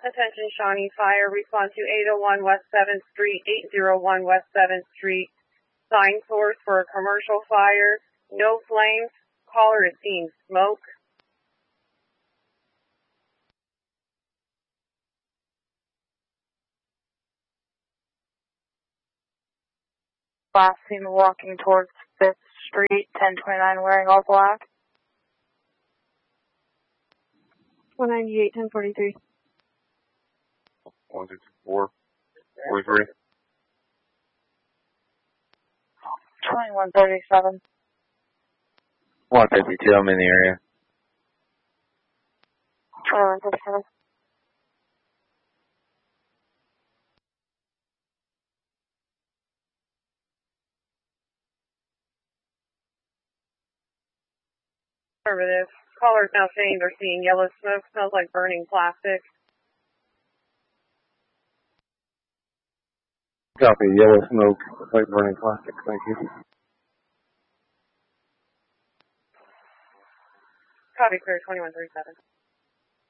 Attention Shawnee Fire, respond to 801 West 7th Street, 801 West 7th Street. Sign source for a commercial fire. No flames. Caller is seeing smoke. Last seen walking towards 5th Street, 1029, wearing all black. 198, 1043. 164, 43. 2137. 152, I'm in the area. 2137. Affirmative. Callers now saying they're seeing yellow smoke. Smells like burning plastic. Copy, yellow smoke, like burning plastic, thank you. Copy, clear, 2137.